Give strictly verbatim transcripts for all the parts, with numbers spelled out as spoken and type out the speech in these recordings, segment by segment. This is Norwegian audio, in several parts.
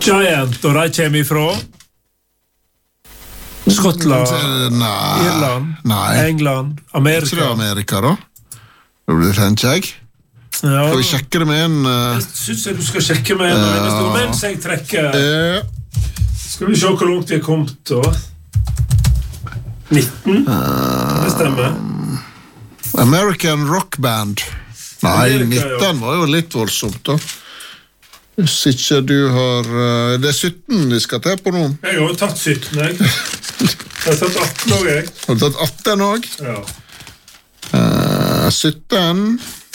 Giant, og de kommer ifra Skottland, Nei. Irland, Nei. England, Ikke det Amerika. Amerika, da? Det blir tenker jeg. Ja, Skal vi sjekke det med en... Uh... jeg synes jeg du skal sjekke med en eneste, mens jeg trekker. Uh... Skal vi se hvor langt vi har kommet, da. nitten? Uh... Det stemmer. American Rock Band. Nei, Amerika, nitten var jo litt voldsomt, da. Hvis ikke du har... Uh... Det er sytten vi skal til på nå. Jeg har jo tatt sytten, jeg. Jeg har tatt atten også, jeg. Har du tatt atten også? Ja. Uh, sytten.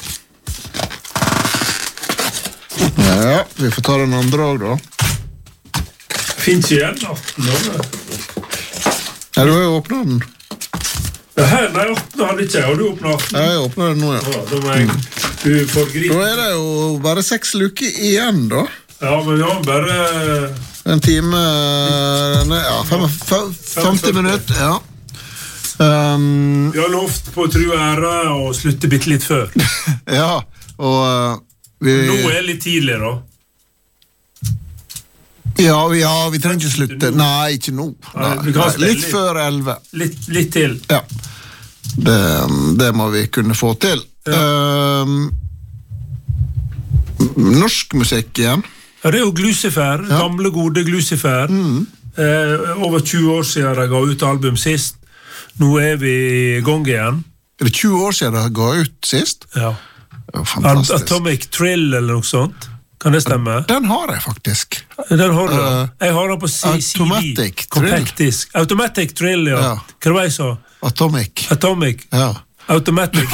Ja, vi får ta den andre også, da. Finns igjen atten, da. Ja, du har jo åpnet den. Ja, her, nei, atten hadde ikke jeg, og du åpnet atten. Ja, jeg åpnet den nå, ja. Ja, da må jeg... Du får gripe. Da er det jo bare seks luker igjen, da. Ja, men vi har bare... En time... Nei, ja, fem, fem, femti minutter, ja. Um, Vi har lovt på tru og ære og slutte bitte litt før. ja, og uh, vi... Nå er det litt tidlig, da. Ja, ja, vi trenger ikke slutte. Nei, ikke nå. Nei, Nei, vi kan nei, spille litt litt. før elve. Litt, litt til. Ja, det, det må vi kunne få til. Ja. Um, norsk musikk igjen. Ja, det er jo Glucifer, Ja. gamle gode Glucifer. Mm. Eh, over tjue år siden de ga ut album sist. Nå er vi i gang igjen. Er det tjue år siden det ga ut sist? Ja. Det var fantastisk. Atomic Trill eller noe sånt. Kan det stemme? Den har jeg faktisk. Den har du. Uh, jeg har den på C D. Automatic Trill. Kompaktisk. Automatic Trill, ja. Ja. Hva var det jeg sa? Atomic. Atomic. Ja. Automatic.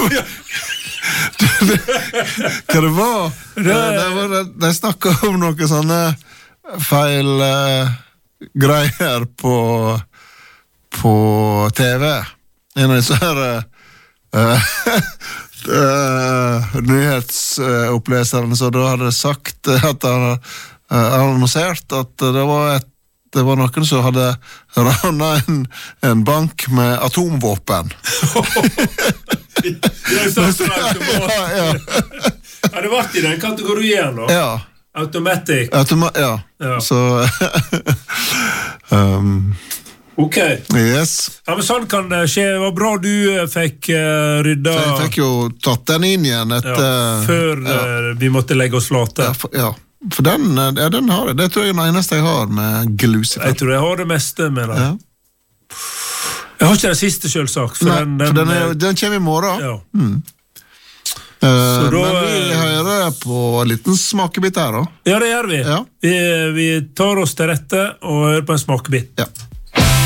Hva det var? Det, det var de snakket om noen sånne feil uh, greier på på T V. En av disse her uh, uh, nyhetsoppleserne, så da hadde sagt at han uh, annonsert at det var et det var noen som hadde rannet en, en bank med atomvåpen. Det er sånn som automat. ja, ja. Ja, det var i den kategorien da. Ja. Automatic. Automa ja. Ja. Så um, Ok. yes. Ja, men sånn kan det skje. Det var bra du eh, fikk uh, rydda. Så jeg fikk jo tatt den inn igjen etter ja, før ja. uh, vi måtte legge oss flate. Ja, for, ja. for den, ja, den har jeg. Det tror jeg er den eneste jeg har med Glucifer. Jeg tror jeg har det meste med det. Ja. Jeg har ikke den siste selvsagt. For, Nei, den, den, for den, er, den kommer i morgen. Ja. Mm. Uh, Så da- men vi hører på en liten smakebit her da. Ja, det gjør vi. Ja. vi. Vi tar oss til rette og hører på en smakebit. Ja.